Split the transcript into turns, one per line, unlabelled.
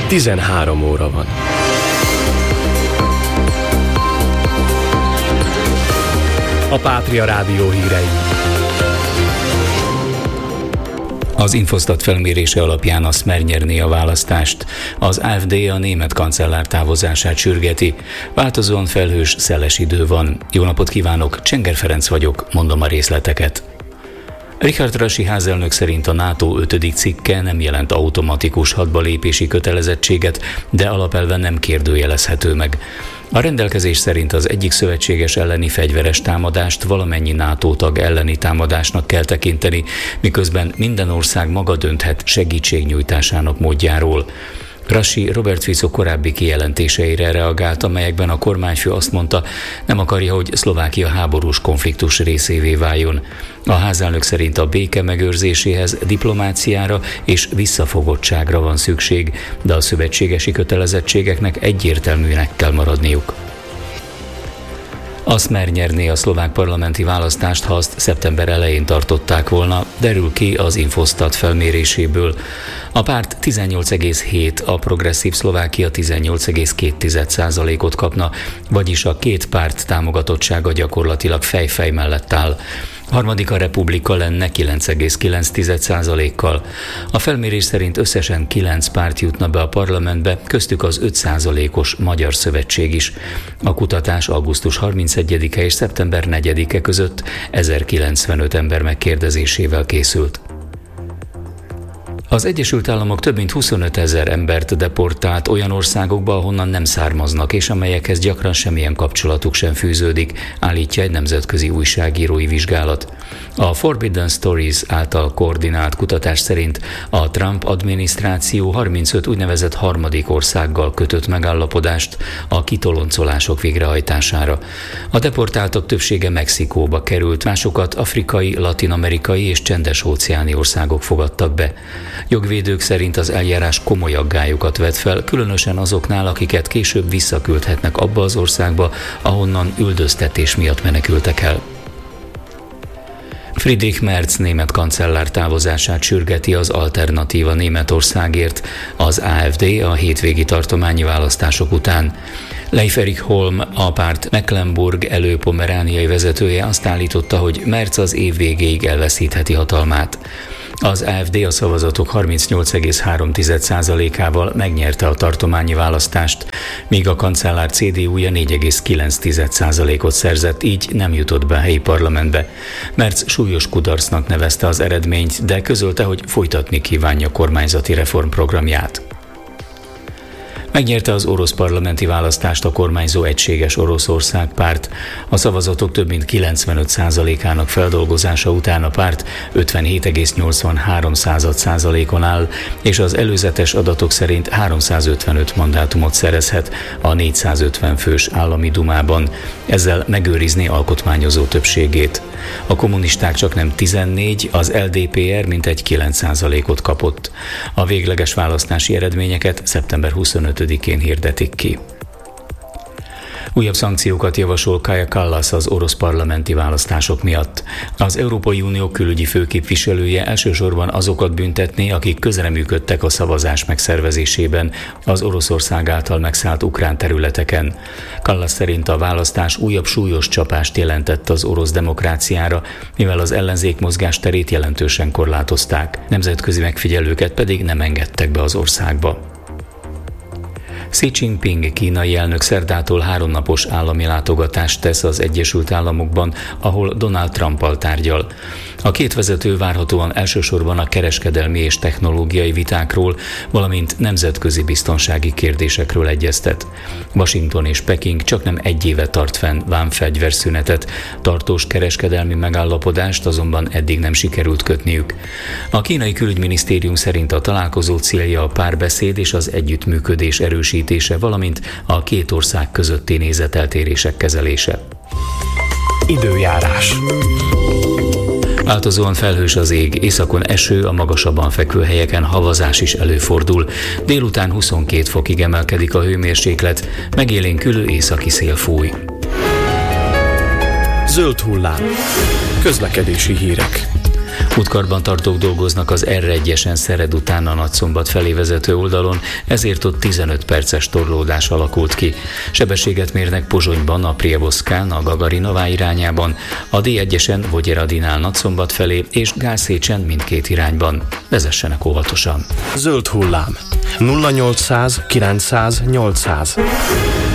13 óra van. A Pátria Rádió hírei.
Az Infostat felmérése alapján a Smer nyerné a választást. Az AfD a német kancellár távozását sürgeti. Változóan felhős, szeles idő van. Jó napot kívánok, Csenger Ferenc vagyok, mondom a részleteket. Richard Rassi házelnök szerint a NATO 5. cikke nem jelent automatikus hadbalépési kötelezettséget, de alapelven nem kérdőjelezhető meg. A rendelkezés szerint az egyik szövetséges elleni fegyveres támadást valamennyi NATO tag elleni támadásnak kell tekinteni, miközben minden ország maga dönthet segítségnyújtásának módjáról. Rassi Robert Fico korábbi kijelentéseire reagált, amelyekben a kormányfő azt mondta, nem akarja, hogy Szlovákia háborús konfliktus részévé váljon. A házelnök szerint a béke megőrzéséhez diplomáciára és visszafogottságra van szükség, de a szövetségesi kötelezettségeknek egyértelműnek kell maradniuk. A Smer nyerné a szlovák parlamenti választást, ha azt szeptember elején tartották volna, derül ki az Infostat felméréséből. A párt 18,7, a Progresszív Szlovákia 18,2%-ot kapna, vagyis a két párt támogatottsága gyakorlatilag fej-fej mellett áll. Harmadik a Republika lenne 9,9%-kal. A felmérés szerint összesen 9 párt jutna be a parlamentbe, köztük az 5%-os Magyar Szövetség is. A kutatás augusztus 31-e és szeptember 4-e között 1095 ember megkérdezésével készült. Az Egyesült Államok több mint 25 000 embert deportált olyan országokba, ahonnan nem származnak, és amelyekhez gyakran semmilyen kapcsolatuk sem fűződik, állítja egy nemzetközi újságírói vizsgálat. A Forbidden Stories által koordinált kutatás szerint a Trump adminisztráció 35 úgynevezett harmadik országgal kötött megállapodást a kitoloncolások végrehajtására. A deportáltak többsége Mexikóba került, másokat afrikai, latin-amerikai és csendes-óceáni országok fogadtak be. Jogvédők szerint az eljárás komoly aggályokat vet fel, különösen azoknál, akiket később visszaküldhetnek abba az országba, ahonnan üldöztetés miatt menekültek el. Friedrich Merz német kancellár távozását sürgeti az Alternatíva Németországért, az AfD a hétvégi tartományi választások után. Leif Erik Holm, a párt Mecklenburg-Elő-Pomerániai vezetője azt állította, hogy Merz az év végéig elveszítheti hatalmát. Az AfD a szavazatok 38,3%-ával megnyerte a tartományi választást, míg a kancellár CDU-ja 4,9%-ot szerzett, így nem jutott be a helyi parlamentbe. Merz súlyos kudarcnak nevezte az eredményt, de közölte, hogy folytatni kívánja kormányzati reformprogramját. Megnyerte az orosz parlamenti választást a kormányzó Egységes Oroszország párt. A szavazatok több mint 95%-ának feldolgozása után a párt 57,83%-on áll, és az előzetes adatok szerint 355 mandátumot szerezhet a 450 fős állami dumában. Ezzel megőrizni alkotmányozó többségét. A kommunisták csaknem 14, az LDPR mintegy 9%-ot kapott. A végleges választási eredményeket szeptember 25-én hirdetik ki. Újabb szankciókat javasol Kaja Kallas az orosz parlamenti választások miatt. Az Európai Unió külügyi főképviselője elsősorban azokat büntetné, akik közreműködtek a szavazás megszervezésében az Oroszország által megszállt ukrán területeken. Kallas szerint a választás újabb súlyos csapást jelentett az orosz demokráciára, mivel az ellenzék mozgásterét jelentősen korlátozták, nemzetközi megfigyelőket pedig nem engedtek be az országba. Xi Jinping kínai elnök szerdától 3 napos állami látogatást tesz az Egyesült Államokban, ahol Donald Trumpal tárgyal. A két vezető várhatóan elsősorban a kereskedelmi és technológiai vitákról, valamint nemzetközi biztonsági kérdésekről egyeztet. Washington és Peking csaknem 1 éve tart fenn vámfegyverszünetet, tartós kereskedelmi megállapodást azonban eddig nem sikerült kötniük. A kínai külügyminisztérium szerint a találkozó célja a párbeszéd és az együttműködés erősítése, valamint a két ország közötti nézeteltérések kezelése.
Időjárás.
Változóan felhős az ég, északon eső, a magasabban fekvő helyeken havazás is előfordul. Délután 22 fokig emelkedik a hőmérséklet, megélénkülő északi szél fúj.
Zöld hullám. Közlekedési hírek.
Útkarbantartók dolgoznak az R1-esen Szered után a Nagyszombat felé vezető oldalon, ezért ott 15 perces torlódás alakult ki. Sebességet mérnek Pozsonyban, a Prievoszkán, a Gagarinova irányában, a D1-esen Vogyeradinál Nagyszombat felé és Gászécsen mindkét irányban. Vezessenek óvatosan.
Zöld hullám. 0800 900 800.